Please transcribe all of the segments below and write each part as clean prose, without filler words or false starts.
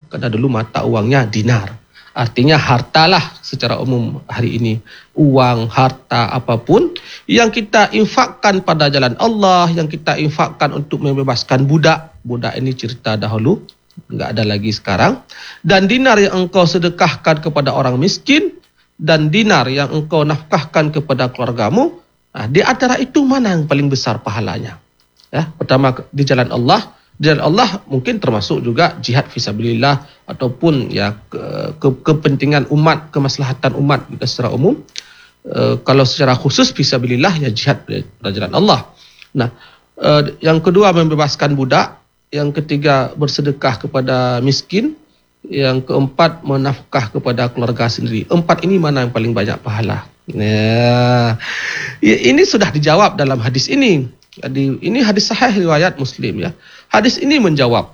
Karena dulu mata uangnya dinar. Artinya hartalah secara umum hari ini. Uang, harta, apapun yang kita infakkan pada jalan Allah, yang kita infakkan untuk membebaskan budak. Budak ini cerita dahulu, enggak ada lagi sekarang. Dan dinar yang engkau sedekahkan kepada orang miskin, dan dinar yang engkau nafkahkan kepada keluargamu, di antara itu mana yang paling besar pahalanya? Ya, pertama di jalan Allah. Di jalan Allah mungkin termasuk juga jihad fisabilillah ataupun ya kepentingan umat, kemaslahatan umat secara umum. Kalau secara khusus fisabilillah ya jihad pada jalan Allah. Nah, yang kedua membebaskan budak, yang ketiga bersedekah kepada miskin, yang keempat menafkah kepada keluarga sendiri. 4 ini mana yang paling banyak pahala? Nah, ini sudah dijawab dalam hadis ini. Jadi ini hadis sahih riwayat Muslim ya. Hadis ini menjawab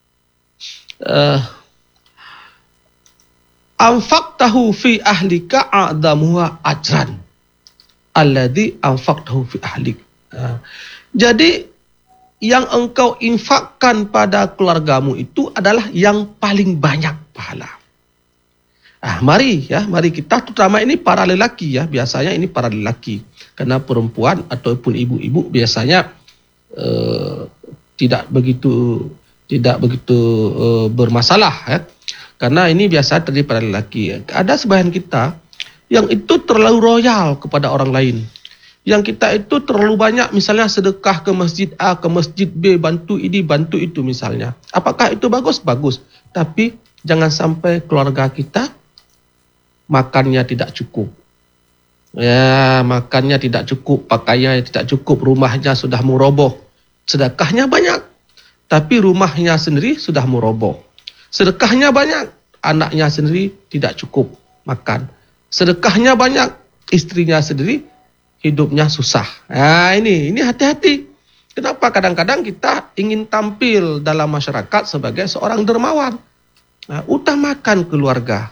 anfaqtahu fi ahlika a'damuha ajran alladhi anfaqtahu fi ahlik. Jadi yang engkau infakkan pada keluargamu itu adalah yang paling banyak pahala. Mari kita, terutama ini para lelaki ya, biasanya ini para lelaki. Karena perempuan ataupun ibu-ibu biasanya tidak begitu bermasalah ya. Karena ini biasa terjadi pada lelaki. Ada sebagian kita yang itu terlalu royal kepada orang lain. Yang kita itu terlalu banyak misalnya sedekah ke masjid A, ke masjid B, bantu ini, bantu itu misalnya. Apakah itu bagus? Bagus. Tapi jangan sampai keluarga kita makannya tidak cukup. Ya, makannya tidak cukup, pakaiannya tidak cukup, rumahnya sudah meroboh. Sedekahnya banyak, tapi rumahnya sendiri sudah meroboh. Sedekahnya banyak, anaknya sendiri tidak cukup makan. Sedekahnya banyak, istrinya sendiri hidupnya susah. Ini hati-hati. Kenapa kadang-kadang kita ingin tampil dalam masyarakat sebagai seorang dermawan? Utamakan keluarga.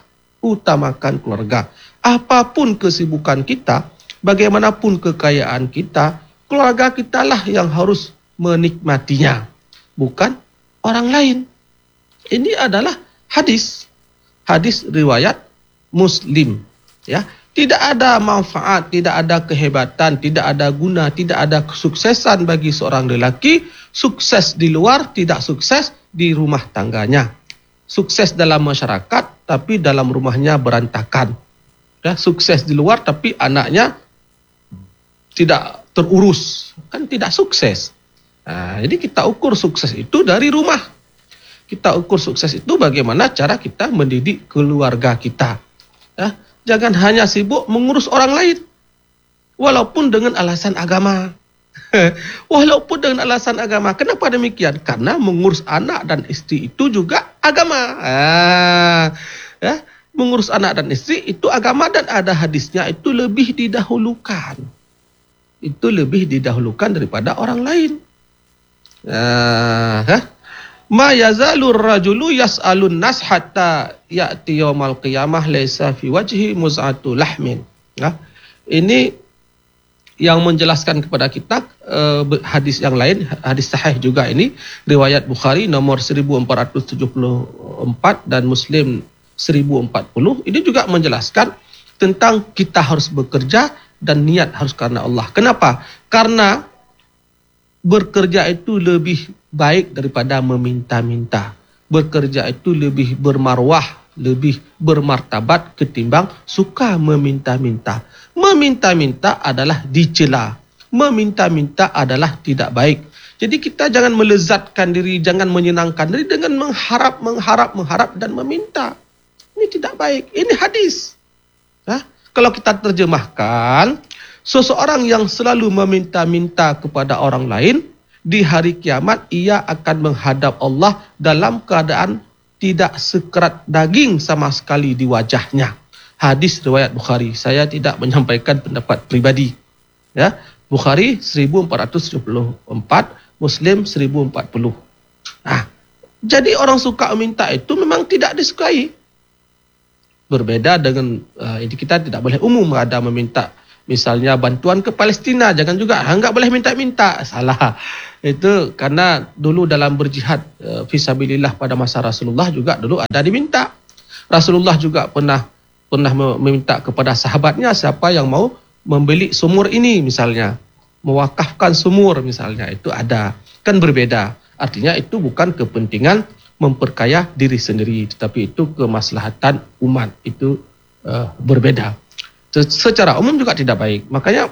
Apapun kesibukan kita, bagaimanapun kekayaan kita, keluarga kita lah yang harus menikmatinya, bukan orang lain. Ini adalah hadis riwayat Muslim. Ya, tidak ada manfaat, tidak ada kehebatan, tidak ada guna, tidak ada kesuksesan bagi seorang lelaki sukses di luar, tidak sukses di rumah tangganya. Sukses dalam masyarakat, tapi dalam rumahnya berantakan. Ya, sukses di luar, tapi anaknya tidak terurus. Kan tidak sukses. Jadi kita ukur sukses itu dari rumah. Kita ukur sukses itu bagaimana cara kita mendidik keluarga kita. Ya, jangan hanya sibuk mengurus orang lain. Walaupun dengan alasan agama. Walaupun dengan alasan agama. Kenapa demikian? Karena mengurus anak dan istri itu juga agama. Ya, mengurus anak dan istri itu agama, dan ada hadisnya itu lebih didahulukan. Itu lebih didahulukan daripada orang lain. Ma yazalur rajulu yas'alun nas hatta ya'ti yaumal qiyamah laisa fi wajhi muz'atu lahmin. Ini yang menjelaskan kepada kita hadis yang lain, hadis sahih juga ini, riwayat Bukhari nomor 1474 dan Muslim 1040. Ini juga menjelaskan tentang kita harus bekerja dan niat harus karena Allah. Kenapa? Karena bekerja itu lebih baik daripada meminta-minta. Bekerja itu lebih bermarwah, lebih bermartabat ketimbang suka meminta-minta. Meminta-minta adalah dicela. Meminta-minta adalah tidak baik. Jadi kita jangan melezatkan diri, jangan menyenangkan diri dengan mengharap dan meminta. Ini tidak baik. Ini hadis. Kalau kita terjemahkan, seseorang yang selalu meminta-minta kepada orang lain, di hari kiamat ia akan menghadap Allah dalam keadaan tidak sekerat daging sama sekali di wajahnya. Hadis riwayat Bukhari. Saya tidak menyampaikan pendapat pribadi. Ya, Bukhari 1474, Muslim 1040. Jadi orang suka meminta itu memang tidak disukai. Berbeda dengan ini, kita tidak boleh umum ada meminta Misalnya bantuan ke Palestina, jangan juga enggak boleh minta-minta. Salah. Itu karena dulu dalam berjihad fisabilillah pada masa Rasulullah juga dulu ada diminta. Rasulullah juga pernah meminta kepada sahabatnya, siapa yang mau membeli sumur ini misalnya, mewakafkan sumur misalnya, itu ada. Kan berbeda. Artinya itu bukan kepentingan memperkaya diri sendiri, tetapi itu kemaslahatan umat, itu berbeda. Secara umum juga tidak baik. Makanya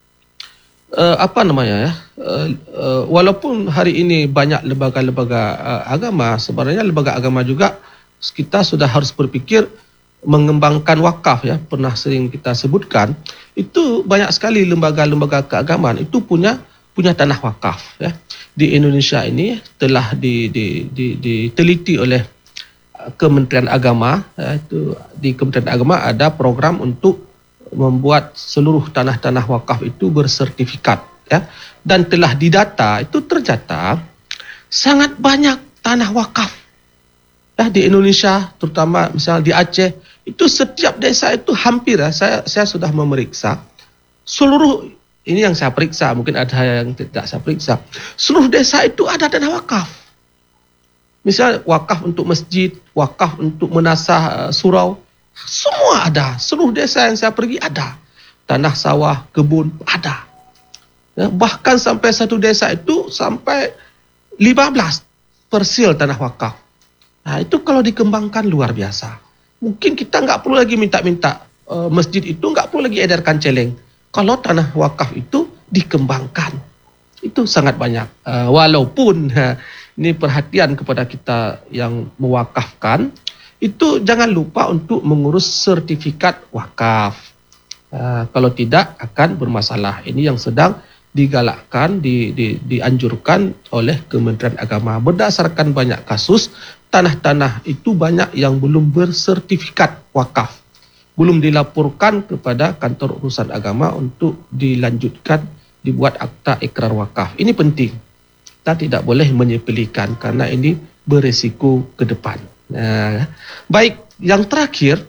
walaupun hari ini banyak lembaga-lembaga agama, sebenarnya lembaga agama juga kita sudah harus berpikir mengembangkan wakaf ya. Pernah sering kita sebutkan, itu banyak sekali lembaga-lembaga keagamaan itu punya tanah wakaf ya. Di Indonesia ini telah diteliti oleh Kementerian Agama, itu di Kementerian Agama ada program untuk membuat seluruh tanah-tanah wakaf itu bersertifikat ya, dan telah didata, itu tercatat sangat banyak tanah wakaf ya di Indonesia, terutama misalnya di Aceh, itu setiap desa itu hampir ya, saya sudah memeriksa seluruh, ini yang saya periksa, mungkin ada yang tidak saya periksa, seluruh desa itu ada tanah wakaf. Misalnya wakaf untuk masjid, wakaf untuk menasah surau, semua ada. Seluruh desa yang saya pergi ada. Tanah sawah, kebun, ada. Ya, bahkan sampai satu desa itu sampai 15 persil tanah wakaf. Nah, itu kalau dikembangkan luar biasa. Mungkin kita nggak perlu lagi minta-minta. Masjid itu nggak perlu lagi edarkan celeng. Kalau tanah wakaf itu dikembangkan, itu sangat banyak. Walaupun ini perhatian kepada kita yang mewakafkan, itu jangan lupa untuk mengurus sertifikat wakaf. Kalau tidak akan bermasalah. Ini yang sedang digalakkan, dianjurkan oleh Kementerian Agama. Berdasarkan banyak kasus, tanah-tanah itu banyak yang belum bersertifikat wakaf. Belum dilaporkan kepada kantor urusan agama untuk dilanjutkan, dibuat akta ikrar wakaf. Ini penting. Kita tidak boleh menyepelekan karena ini berisiko ke depan. Baik, yang terakhir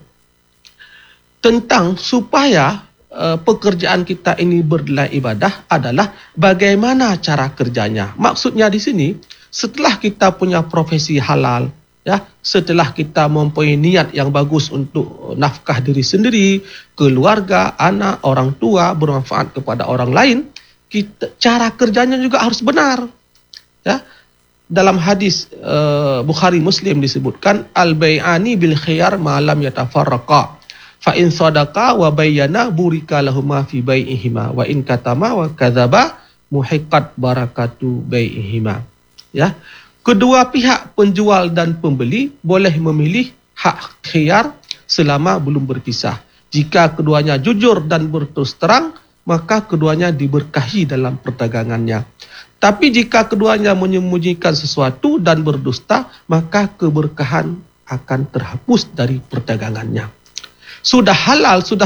tentang supaya pekerjaan kita ini bernilai ibadah adalah bagaimana cara kerjanya. Maksudnya di sini, setelah kita punya profesi halal, ya, setelah kita mempunyai niat yang bagus untuk nafkah diri sendiri, keluarga, anak, orang tua, bermanfaat kepada orang lain, cara kerjanya juga harus benar. Ya, dalam hadis Bukhari Muslim disebutkan al-bai'ani bil khiyar ma lam yatafarraqa fa in sadaqa wa bayyana burika lahumma fi bai'ihima wa in katama wa kadzaba muhiqqat barakatu bai'ihima. Ya, kedua pihak penjual dan pembeli boleh memilih hak khiyar selama belum berpisah. Jika keduanya jujur dan berterus terang, maka keduanya diberkahi dalam perdagangannya. Tapi jika keduanya menyembunyikan sesuatu dan berdusta, maka keberkahan akan terhapus dari perdagangannya. Sudah halal, sudah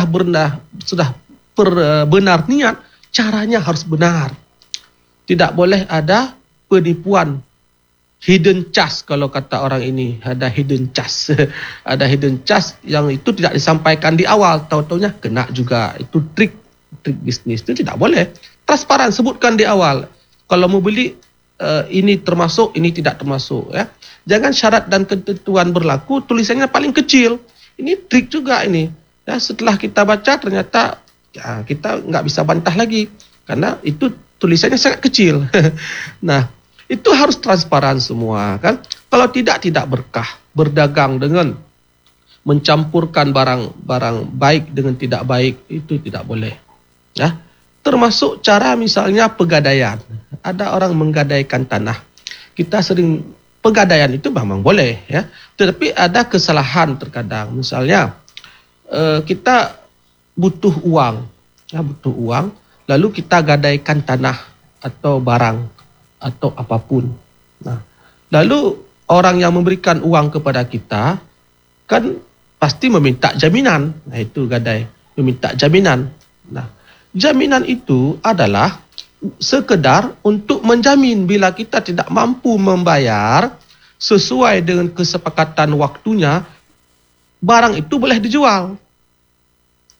benar niat, caranya harus benar. Tidak boleh ada penipuan, hidden charge kalau kata orang ini, ada hidden charge. Ada hidden charge yang itu tidak disampaikan di awal, tahu-taunya kena juga. Itu trik bisnis, itu tidak boleh. Transparan, sebutkan di awal. Kalau mau beli ini termasuk, ini tidak termasuk ya. Jangan syarat dan ketentuan berlaku tulisannya paling kecil. Ini trik juga ini. Ya, setelah kita baca ternyata ya, kita nggak bisa bantah lagi karena itu tulisannya sangat kecil. Nah, itu harus transparan semua kan. Kalau tidak berkah. Berdagang dengan mencampurkan barang baik dengan tidak baik itu tidak boleh. Ya. Termasuk cara misalnya pegadaian. Ada orang menggadaikan tanah. Kita sering pegadaian itu memang boleh ya. Tetapi ada kesalahan terkadang. Misalnya kita butuh uang, ya, butuh uang, lalu kita gadaikan tanah atau barang atau apapun. Nah, lalu orang yang memberikan uang kepada kita kan pasti meminta jaminan. Nah, itu gadai, meminta jaminan. Nah, jaminan itu adalah sekedar untuk menjamin bila kita tidak mampu membayar sesuai dengan kesepakatan waktunya, barang itu boleh dijual.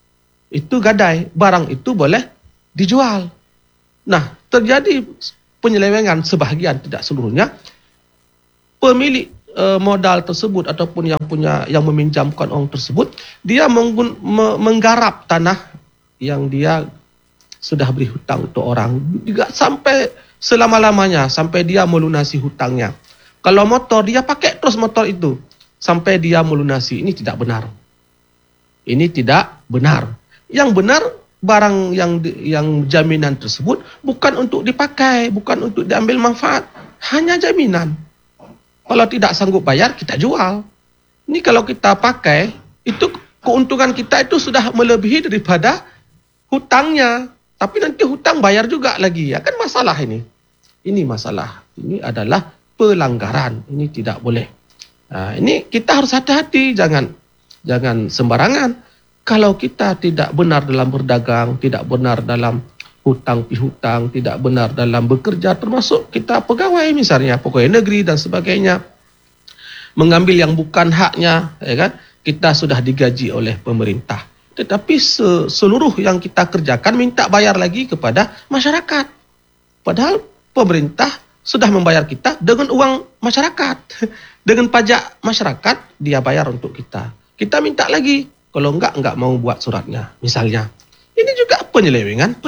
itu gadai, barang itu boleh dijual. Nah, terjadi penyelewengan sebahagian, tidak seluruhnya. Pemilik modal tersebut ataupun yang meminjamkan orang tersebut, dia menggarap tanah yang dia sudah beri hutang untuk orang juga sampai selama-lamanya, sampai dia melunasi hutangnya. Kalau motor, dia pakai terus motor itu sampai dia melunasi. Ini tidak benar. Ini tidak benar. Yang benar, barang yang jaminan tersebut bukan untuk dipakai, bukan untuk diambil manfaat, hanya jaminan. Kalau tidak sanggup bayar, kita jual. Ini kalau kita pakai, itu keuntungan kita itu sudah melebihi daripada hutangnya. Tapi nanti hutang bayar juga lagi. Ya kan masalah ini. Ini masalah. Ini adalah pelanggaran. Ini tidak boleh. Nah, ini kita harus hati-hati. Jangan sembarangan. Kalau kita tidak benar dalam berdagang, tidak benar dalam hutang pihutang, tidak benar dalam bekerja, termasuk kita pegawai misalnya, pegawai negeri dan sebagainya, mengambil yang bukan haknya, ya kan? Kita sudah digaji oleh pemerintah. Tetapi seluruh yang kita kerjakan minta bayar lagi kepada masyarakat. Padahal pemerintah sudah membayar kita dengan uang masyarakat. Dengan pajak masyarakat, dia bayar untuk kita. Kita minta lagi. Kalau enggak mau buat suratnya, misalnya. Ini juga penyelewengan.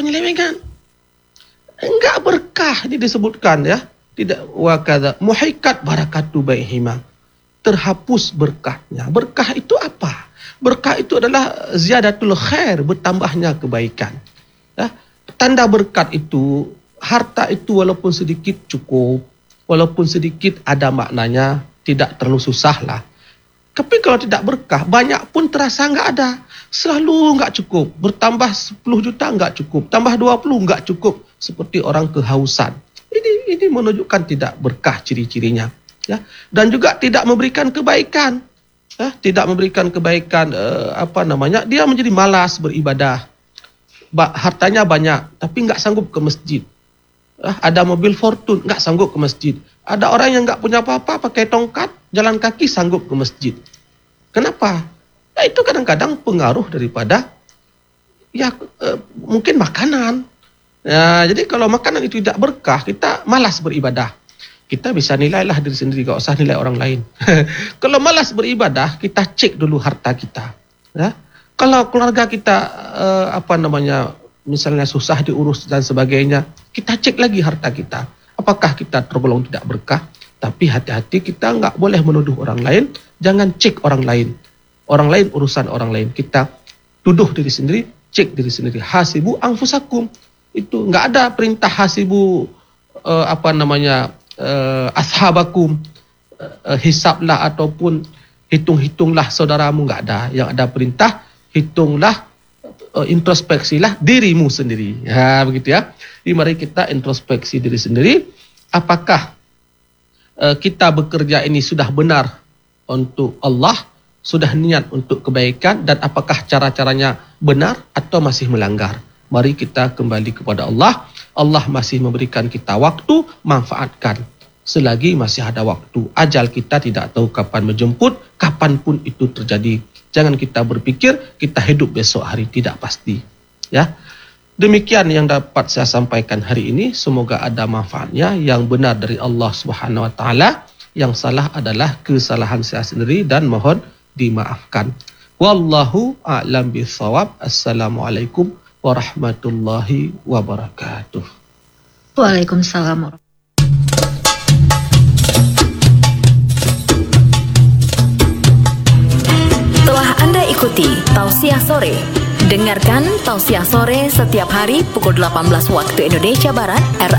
Enggak berkah ini disebutkan ya. Tidak wakadha muhikat barakatu baihima. Terhapus berkahnya. Berkah itu apa? Berkah itu adalah ziyadatul khair, bertambahnya kebaikan. Ya. Tanda berkat itu, harta itu walaupun sedikit cukup, walaupun sedikit ada maknanya, tidak terlalu susah lah. Tapi kalau tidak berkah, banyak pun terasa enggak ada. Selalu enggak cukup. Bertambah 10 juta enggak cukup. Tambah 20 enggak cukup. Seperti orang kehausan. Ini menunjukkan tidak berkah ciri-cirinya. Ya. Dan juga tidak memberikan kebaikan. Ya. Tidak memberikan kebaikan, dia menjadi malas beribadah. Hartanya banyak, tapi enggak sanggup ke masjid. Ada mobil fortune, enggak sanggup ke masjid. Ada orang yang enggak punya apa-apa, pakai tongkat, jalan kaki sanggup ke masjid. Kenapa? Ya, itu kadang-kadang pengaruh daripada mungkin makanan. Ya, jadi kalau makanan itu tidak berkah, kita malas beribadah. Kita bisa nilailah diri sendiri, gak usah nilai orang lain. Kalau malas beribadah, kita cek dulu harta kita. Ya. Kalau keluarga kita misalnya susah diurus dan sebagainya, kita cek lagi harta kita. Apakah kita tergolong tidak berkah? Tapi hati-hati, kita nggak boleh menuduh orang lain. Jangan cek orang lain. Orang lain urusan orang lain. Kita tuduh diri sendiri, cek diri sendiri. Hasibu anfusakum. Itu nggak ada perintah hasibu ashabakum. Hisablah ataupun hitung-hitunglah saudaramu, nggak ada. Yang ada perintah hitunglah, introspeksilah dirimu sendiri. Ya, begitu ya. Jadi mari kita introspeksi diri sendiri. Apakah kita bekerja ini sudah benar untuk Allah, sudah niat untuk kebaikan, dan apakah cara-caranya benar atau masih melanggar? Mari kita kembali kepada Allah. Allah masih memberikan kita waktu, manfaatkan selagi masih ada waktu. Ajal kita tidak tahu kapan menjemput, kapanpun itu terjadi. Jangan kita berpikir kita hidup besok hari, tidak pasti. Ya. Demikian yang dapat saya sampaikan hari ini. Semoga ada manfaatnya. Yang benar dari Allah Subhanahu wa taala, yang salah adalah kesalahan saya sendiri dan mohon dimaafkan. Wallahu a'lam bishawab. Assalamualaikum warahmatullahi wabarakatuh. Waalaikumsalam. Telah Anda ikuti Tausiah Sore. Dengarkan Tausiah Sore setiap hari pukul 18 waktu Indonesia Barat,